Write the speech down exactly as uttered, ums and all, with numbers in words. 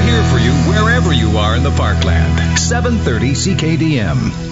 here for you wherever you are in the Parkland. seven thirty C K D M.